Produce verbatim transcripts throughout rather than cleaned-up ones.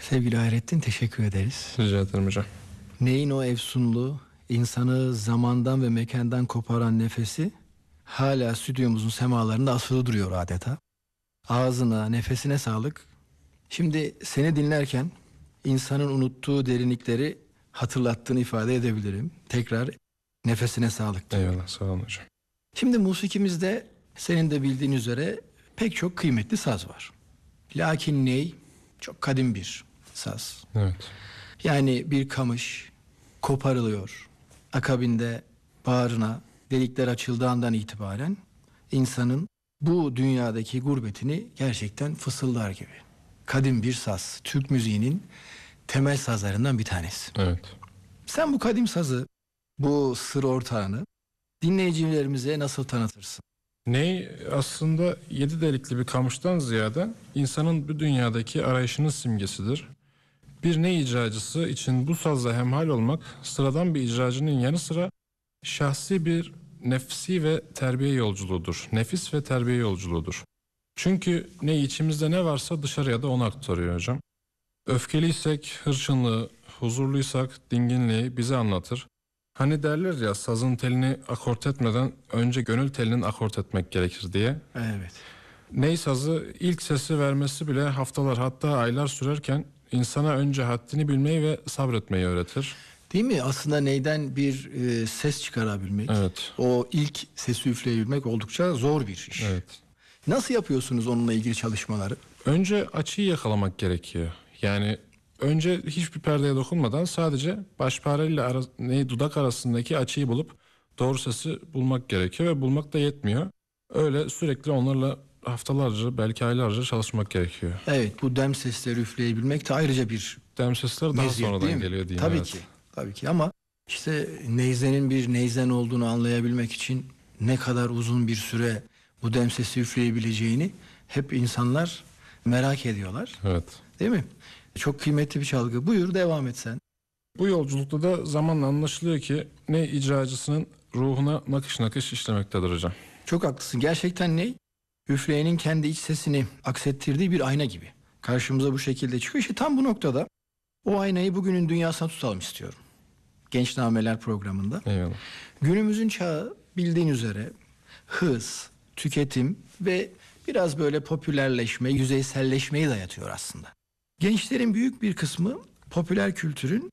Sevgili Hayrettin, teşekkür ederiz. Rica ederim hocam. Neyin o efsunlu, insanı zamandan ve mekandan koparan nefesi hala stüdyomuzun semalarında asılı duruyor adeta. Ağzına, nefesine sağlık. Şimdi seni dinlerken insanın unuttuğu derinlikleri hatırlattığını ifade edebilirim. Tekrar nefesine sağlık diyorum. Eyvallah, sağ olun hocam. Şimdi musikimizde senin de bildiğin üzere pek çok kıymetli saz var. Lakin ney? Çok kadim bir saz. Evet. Yani bir kamış koparılıyor. Akabinde bağrına delikler açıldığı andan itibaren insanın bu dünyadaki gurbetini gerçekten fısıldar gibi. Kadim bir saz. Türk müziğinin temel sazlarından bir tanesi. Evet. Sen bu kadim sazı, bu sır ortağını dinleyicilerimize nasıl tanıtırsın? Ney aslında yedi delikli bir kamıştan ziyade insanın bu dünyadaki arayışının simgesidir. Bir ney icracısı için bu sazla hemhal olmak sıradan bir icracının yanı sıra şahsi bir nefsi ve terbiye yolculuğudur. Nefis ve terbiye yolculuğudur. Çünkü ne içimizde ne varsa dışarıya da onu aktarıyor hocam. Öfkeliysek hırçınlığı, huzurluysak dinginliği bize anlatır. Hani derler ya, sazın telini akort etmeden önce gönül telinin akort etmek gerekir diye. Evet. Ney sazı ilk sesi vermesi bile haftalar hatta aylar sürerken insana önce haddini bilmeyi ve sabretmeyi öğretir. Değil mi? Aslında neyden bir e, ses çıkarabilmek, Evet. o ilk sesi üfleyebilmek oldukça zor bir iş. Evet. Nasıl yapıyorsunuz onunla ilgili çalışmaları? Önce açıyı yakalamak gerekiyor. Yani önce hiçbir perdeye dokunmadan sadece başparayla ara, ne, dudak arasındaki açıyı bulup doğru sesi bulmak gerekiyor ve bulmak da yetmiyor. Öyle sürekli onlarla haftalarca, belki aylarca çalışmak gerekiyor. Evet, bu dem sesleri üfleyebilmek de ayrıca bir Dem sesler daha meziyet, değil sonradan mi? geliyor diyeyim. Tabii evet. ki, tabii ki ama işte neyzenin bir neyzen olduğunu anlayabilmek için ne kadar uzun bir süre bu dem sesi üfleyebileceğini hep insanlar merak ediyorlar. Evet. Değil mi? Çok kıymetli bir çalgı. Buyur, devam et sen. Bu yolculukta da zamanla anlaşılıyor ki ne icracısının ruhuna nakış nakış işlemektedir hocam. Çok haklısın. Gerçekten ney? Üfleyenin kendi iç sesini aksettirdiği bir ayna gibi. Karşımıza bu şekilde çıkıyor. İşte tam bu noktada o aynayı bugünün dünyasına tutalım istiyorum. Genç Nameler programında. Eyvallah. Günümüzün çağı bildiğin üzere hız, tüketim ve biraz böyle popülerleşme, yüzeyselleşmeyi dayatıyor aslında. Gençlerin büyük bir kısmı popüler kültürün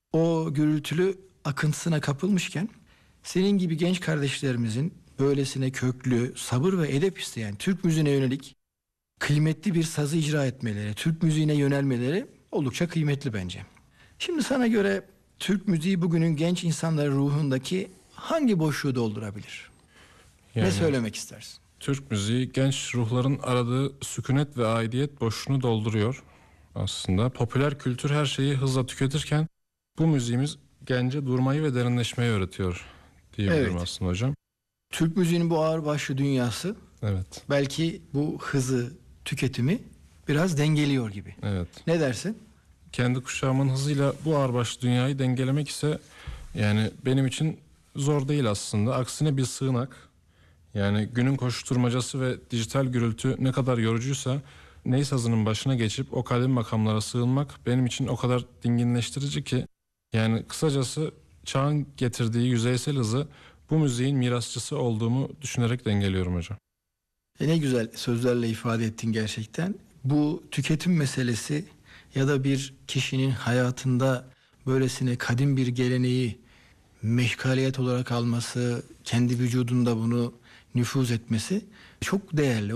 o gürültülü akıntısına kapılmışken senin gibi genç kardeşlerimizin böylesine köklü, sabır ve edep isteyen Türk müziğine yönelik kıymetli bir sazı icra etmeleri, Türk müziğine yönelmeleri oldukça kıymetli bence. Şimdi sana göre Türk müziği bugünün genç insanların ruhundaki hangi boşluğu doldurabilir? Yani Ne söylemek istersin? Türk müziği genç ruhların aradığı sükunet ve aidiyet boşluğunu dolduruyor aslında. Popüler kültür her şeyi hızla tüketirken bu müziğimiz gence durmayı ve derinleşmeyi öğretiyor diyebilirim Evet. aslında hocam. Türk müziğinin bu ağırbaşlı dünyası Evet. belki bu hızı, tüketimi biraz dengeliyor gibi. Evet. Ne dersin? Kendi kuşağımın hızıyla bu ağırbaşlı dünyayı dengelemek ise yani benim için zor değil aslında. Aksine bir sığınak. Yani günün koşuşturmacası ve dijital gürültü ne kadar yorucuysa ney sazının başına geçip o kadim makamlara sığınmak benim için o kadar dinginleştirici ki, yani kısacası çağın getirdiği yüzeysel hızı bu müziğin mirasçısı olduğumu düşünerek dengeliyorum hocam. E ne güzel sözlerle ifade ettin gerçekten. Bu tüketim meselesi ya da bir kişinin hayatında böylesine kadim bir geleneği meşgaliyet olarak alması, kendi vücudunda bunu nüfuz etmesi çok değerli.